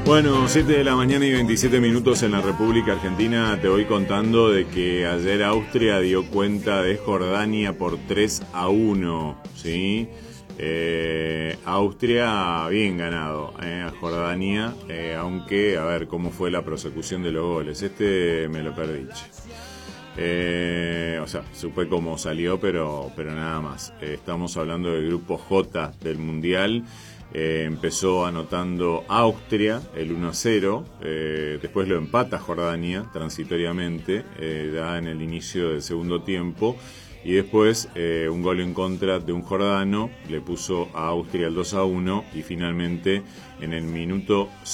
Bueno, 7 de la mañana y 27 minutos en la República Argentina. Te voy contando de que ayer Austria dio cuenta de Jordania por 3-1, ¿sí? Austria bien ganado a Jordania, aunque, a ver, cómo fue la prosecución de los goles. Me lo perdí. O sea, supe cómo salió, pero nada más. Estamos hablando del grupo J del Mundial. Empezó anotando Austria el 1-0, después lo empata Jordania transitoriamente, ya en el inicio del segundo tiempo, y después un gol en contra de un jordano le puso a Austria el 2-1, y finalmente en el minuto